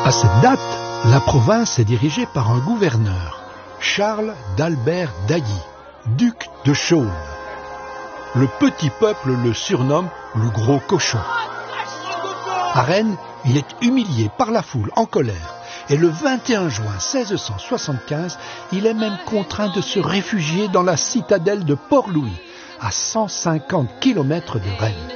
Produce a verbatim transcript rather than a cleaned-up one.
À cette date, la province est dirigée par un gouverneur, Charles d'Albert d'Ailly, duc de Chaulnes. Le petit peuple le surnomme le gros cochon. À Rennes, il est humilié par la foule en colère et le vingt et un juin seize cent soixante-quinze, il est même contraint de se réfugier dans la citadelle de Port-Louis, à cent cinquante kilomètres de Rennes.